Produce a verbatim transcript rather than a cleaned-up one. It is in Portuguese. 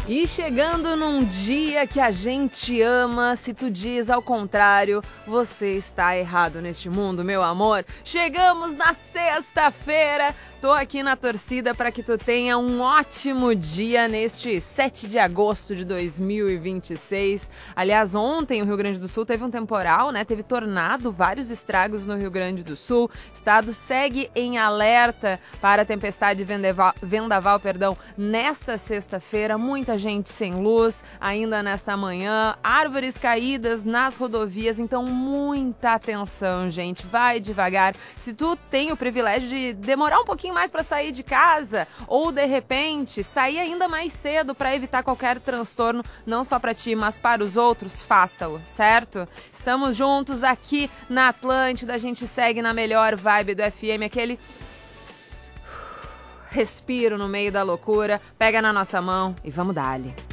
E chegando num dia que a gente ama, se tu diz ao contrário, você está errado neste mundo, meu amor. Chegamos na sexta-feira, tô aqui na torcida para que tu tenha um ótimo dia neste sete de agosto de dois mil e vinte e seis. Aliás, ontem o Rio Grande do Sul teve um temporal, né? Teve tornado, vários estragos no Rio Grande do Sul. O estado segue em alerta para a tempestade vendaval, vendaval perdão, nesta sexta-feira. Muita gente sem luz ainda nesta manhã, árvores caídas nas rodovias, então muita atenção, gente, vai devagar. Se tu tem o privilégio de demorar um pouquinho mais para sair de casa ou de repente sair ainda mais cedo para evitar qualquer transtorno, não só para ti, mas para os outros, faça-o, certo? Estamos juntos aqui na Atlântida, a gente segue na melhor vibe do F M, aquele respiro no meio da loucura, pega na nossa mão e vamos dali.